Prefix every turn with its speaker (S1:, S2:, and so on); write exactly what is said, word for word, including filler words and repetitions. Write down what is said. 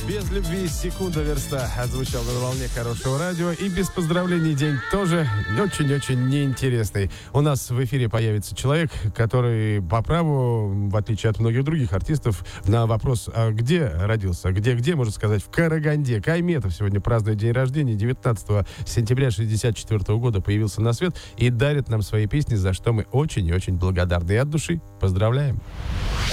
S1: Без любви секунда верста отзвучал на волне хорошего радио. И без поздравлений день тоже очень-очень неинтересный. У нас в эфире появится человек, который по праву, в отличие от многих других артистов, на вопрос, а где родился, где-где, можно сказать, в Караганде. Кайметов сегодня празднует день рождения. девятнадцатого сентября шестьдесят четвёртого года появился на свет и дарит нам свои песни, за что мы очень и очень благодарны. И от души поздравляем.